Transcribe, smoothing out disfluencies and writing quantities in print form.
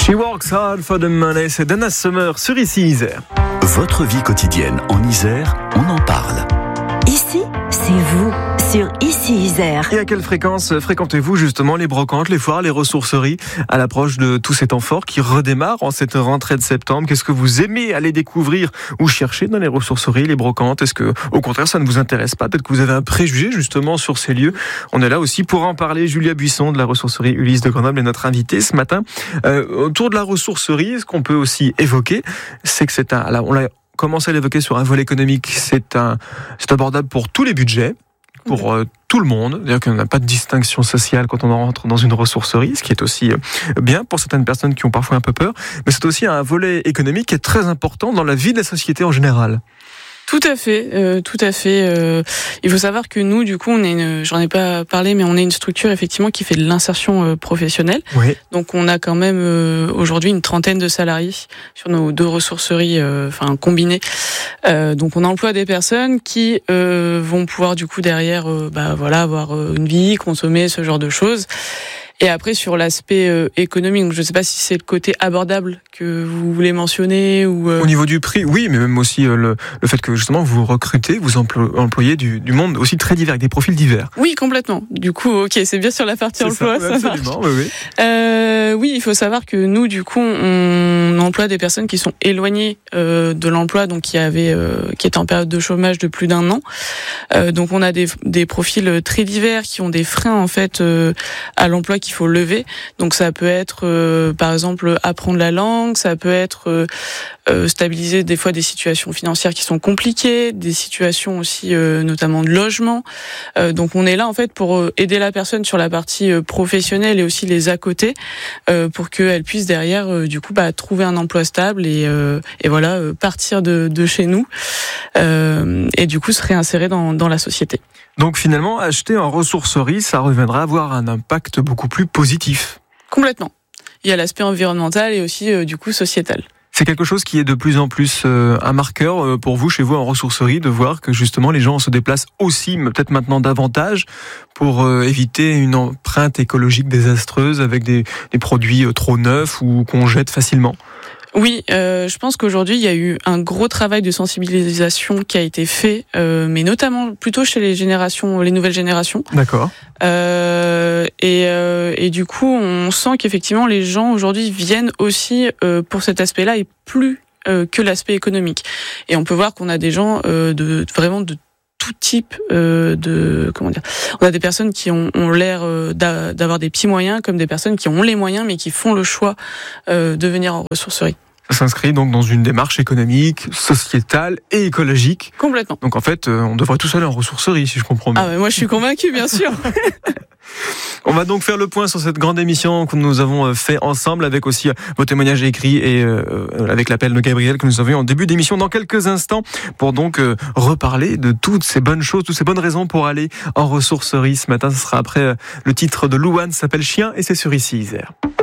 She works hard for the money, c'est Donna Summer sur Ici Isère. Votre vie quotidienne en Isère, on en parle. Ici, c'est vous, sur Ici Isère. Et à quelle fréquence fréquentez-vous justement les brocantes, les foires, les ressourceries à l'approche de tous ces temps forts qui redémarrent en cette rentrée de septembre? Qu'est-ce que vous aimez aller découvrir ou chercher dans les ressourceries, les brocantes? Est-ce que, au contraire, ça ne vous intéresse pas? Peut-être que vous avez un préjugé justement sur ces lieux. On est là aussi pour en parler. Julia Buisson de la ressourcerie Ulysse de Grenoble est notre invitée ce matin. Autour de la ressourcerie, ce qu'on peut aussi évoquer, c'est que on l'a commencé à l'évoquer sur un volet économique, c'est abordable pour tous les budgets, pour tout le monde, c'est-à-dire qu'il n'y a pas de distinction sociale quand on rentre dans une ressourcerie, ce qui est aussi bien pour certaines personnes qui ont parfois un peu peur, mais c'est aussi un volet économique qui est très important dans la vie de la société en général. Tout à fait, tout à fait. Il faut savoir que nous, du coup, j'en ai pas parlé, mais on est une structure effectivement qui fait de l'insertion professionnelle. Oui. Donc, on a quand même aujourd'hui une trentaine de salariés sur nos 2 ressourceries, combinées. Donc, on emploie des personnes qui vont pouvoir du coup derrière, avoir une vie, consommer ce genre de choses. Et après, sur l'aspect économique, je ne sais pas si c'est le côté abordable que vous voulez mentionner ou... Au niveau du prix, oui, mais même aussi le fait que justement vous recrutez, vous employez du monde aussi très divers, avec des profils divers. Oui, complètement. Du coup, ok, c'est bien sur la partie emploi, ça absolument, marche. Oui. Oui, il faut savoir que nous, du coup, on emploie des personnes qui sont éloignées de l'emploi, donc qui étaient en période de chômage de plus d'1 an. Donc on a des profils très divers qui ont des freins en fait à l'emploi qu'il faut lever. Donc ça peut être par exemple apprendre la langue, ça peut être stabiliser des fois des situations financières qui sont compliquées, des situations aussi notamment de logement. Donc on est là en fait pour aider la personne sur la partie professionnelle et aussi les à côté pour qu'elle puisse derrière trouver un emploi stable et voilà partir de chez nous et du coup se réinsérer dans la société. Donc finalement, acheter en ressourcerie, ça reviendra à avoir un impact beaucoup plus positif. Complètement. Il y a l'aspect environnemental et aussi du coup sociétal. C'est quelque chose qui est de plus en plus un marqueur pour vous, chez vous en ressourcerie, de voir que justement les gens se déplacent aussi, peut-être maintenant davantage, pour éviter une empreinte écologique désastreuse avec des produits trop neufs ou qu'on jette facilement. Oui, je pense qu'aujourd'hui il y a eu un gros travail de sensibilisation qui a été fait, mais notamment plutôt chez les nouvelles générations. D'accord. Et du coup, on sent qu'effectivement les gens aujourd'hui viennent aussi pour cet aspect-là et plus que l'aspect économique. Et on peut voir qu'on a des gens de tout type on a des personnes qui ont l'air d'avoir des petits moyens, comme des personnes qui ont les moyens mais qui font le choix de venir en ressourcerie. Ça s'inscrit donc dans une démarche économique, sociétale et écologique. Complètement. Donc en fait, on devrait tous aller en ressourcerie, si je comprends bien. Ah ouais, moi je suis convaincue, bien sûr. On va donc faire le point sur cette grande émission que nous avons fait ensemble, avec aussi vos témoignages écrits et avec l'appel de Gabriel que nous avions en début d'émission dans quelques instants, pour donc reparler de toutes ces bonnes choses, toutes ces bonnes raisons pour aller en ressourcerie. Ce matin, ce sera après le titre de Louane, s'appelle Chien, et c'est sur Ici Isère.